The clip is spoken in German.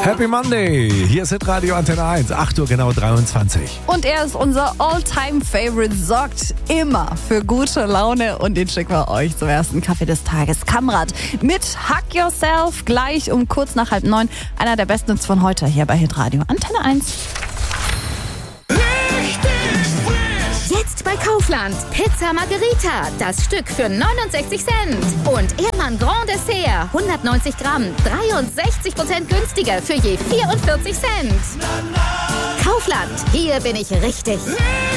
Happy Monday. Hier ist Hitradio Antenne 1. 8 Uhr genau 23. Und er ist unser All-Time-Favorite, sorgt immer für gute Laune und den schicken wir euch zum ersten Kaffee des Tages. Kamrat mit Hug Yourself gleich um kurz nach 8:30. Einer der besten Hits von heute hier bei Hitradio Antenne 1. Jetzt bei Kaufland. Pizza Margherita, das Stück für 69 Cent. Und Ehrmann Grand Dessert, 190 Gramm, 63% günstiger für je 44 Cent. Kaufland, hier bin ich richtig.